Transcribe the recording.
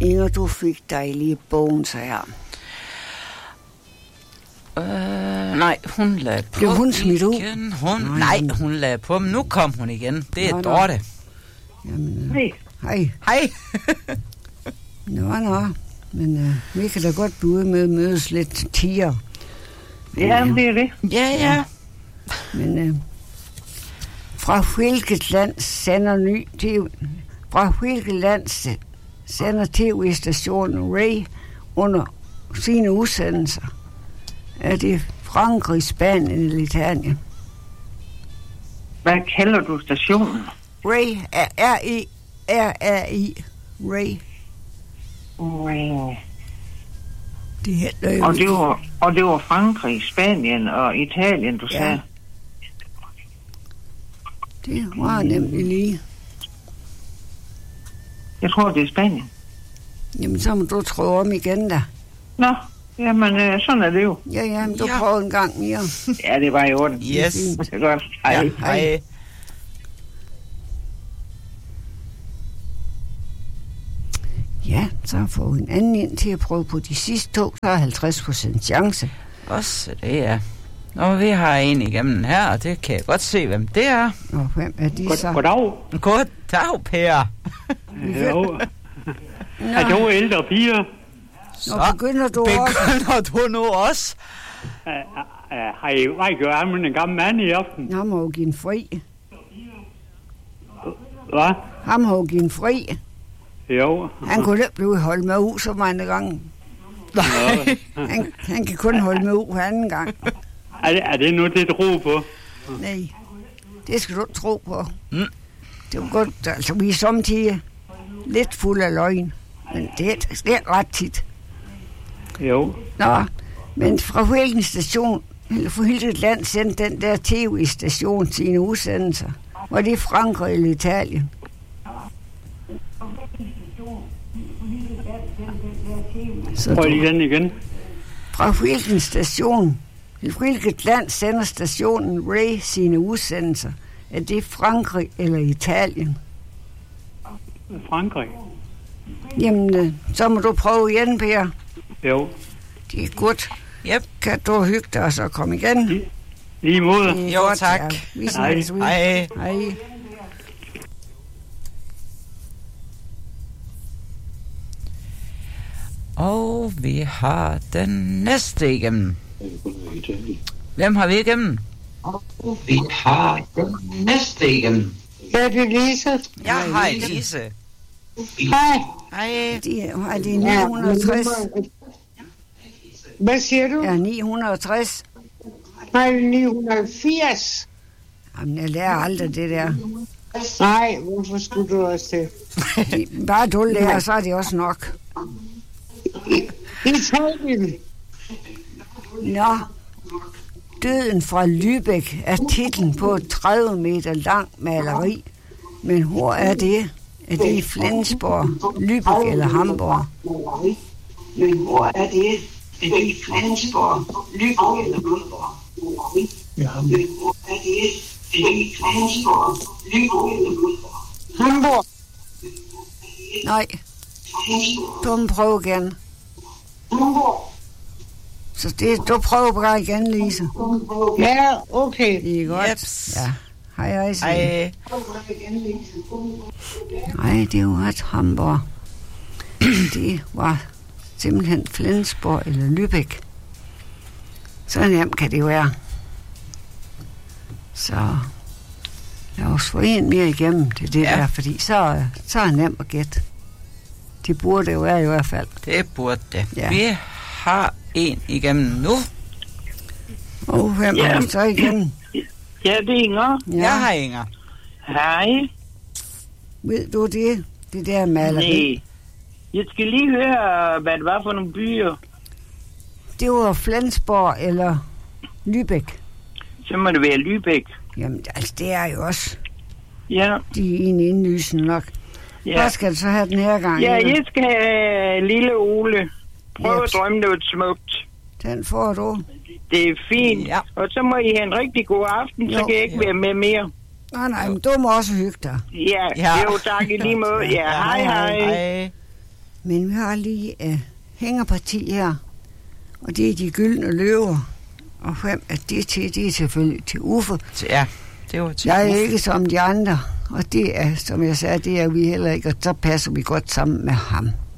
Inger, du fik dig lige bogen, så her. Nej, hun lagde på. Blev hun smidt ud? Nej, hun lagde på, men nu kom hun igen. Det er Dorte. Jamen, Hej. Hej. Nå. Men vi kan da godt blive ude med at mødes lidt tiger. Ja, det er det. Ja. Men fra hvilket land sender ny TV? Fra hvilket land sender TV-stationen Ray under sine udsendelser? Er det Frankrig, Spanien eller Italien? Hvad kalder du stationen? Ray, R-A-I, Ray. Det hedder jo... Og det var Frankrig, Spanien og Italien, du sagde? Det var nemlig lige. Jeg tror, det er Spanien. Jamen, så må du tro om igen da. Nå, jamen, sådan er det jo. Ja, men du prøver en gang mere. Ja, det var i orden. Yes. Det er godt. Hej. Hej. Ja, så får vi en anden ind til at prøve på de sidste to, så er 50% chance. Også det er. Og vi har en igennem her, og det kan jeg godt se, hvem det er. Og hvem er de så? Goddag. Goddag, Per. Jo. Er du ældre piger? Så begynder du nu også? Har I ikke været med en gammel mand i aften? Ham har jo givet fri. Hvad? Ham har jo givet fri. Jo. Han kunne ikke blive holdt med ud så mange gange. Nej. Han kan kun holde med ud anden gang. Er det nu det, du tror på? Nej, det skal du ikke tro på. Mm. Det var godt, altså vi er samtidig lidt fuld af løgn. Men det er ret tit. Jo. Nå, men fra hvilken station, eller fra hvilket land sendte den der TV-station sine udsendelser? Var det Frankrig eller Italien? Prøv lige den igen. Fra hvilken station, eller hvilket land sender stationen Ray sine udsendelser? Er det Frankrig eller Italien? Frankrig. Jamen, så må du prøve igen, Per. Jo. Det er godt. Yep. Kan du hygge dig og så komme igen? Lige mod. Jo, godt, tak. Ja. Vi snakkes ud. Hej. Hej. Og vi har den næste igennem. Hvem har vi igennem? Vi har den næste igennem. Ja, det er Lise. Ja, hej Lise. Hej. Hej. Er det 960? Hvad siger du? Ja, 960. Nej, 980. Jamen, jeg lærer aldrig det der. Nej, hvorfor skulle du også det? Bare du lærer, så er det også nok. Italien. Nå, Døden fra Lübeck er titlen på et 30 meter langt maleri. Men hvor er det? Er det i Flensborg, Lübeck eller Hamburg? Men hvor er det? Er det i Flensborg, Lübeck eller Hamburg? Men hvor er det? Er det i Flensborg, Lübeck eller Hamburg. Nej, du må prøve igen. Så du prøver bare igen, Lise. Ja, okay. Det er godt. Jeps. Ja. Hej. Hej. Nej, det var et Hamburg. Det var simpelthen Flensborg eller Lübeck. Så nemt kan det være. Så lad os få en mere igennem til det der, fordi så er det nemt at gætte. Det burde det jo være i hvert fald. Det burde det. Ja. Vi har en igennem nu. Og hvem er så igennem? Ja, det er Inger. Jeg har Inger. Hej. Ved du det? Det der maleri. Nej. Jeg skal lige høre, hvad det var for nogle byer. Det var Flensborg eller Lübeck. Så må det være Lübeck. Jamen, altså, det er jo også. Ja. De er egentlig indlysende nok. Ja. Hvad skal du så have den her gang? Ja, jeg skal have Lille Ole. Prøv at drømme noget smukt. Den får du. Det er fint. Ja. Og så må I have en rigtig god aften, så kan jeg ikke være med mere. Nej, men du må også hygge dig. Ja, jo tak i lige måde. Ja, hej. Hej. Men vi har lige hængerparti her, og det er de gyldne løver. Og 5 af det er selvfølgelig til Uffe. Ja, det var til Jeg er Uffe. ikke som de andre, og det er, som jeg sagde, det er vi heller ikke, og så passer vi godt sammen med ham.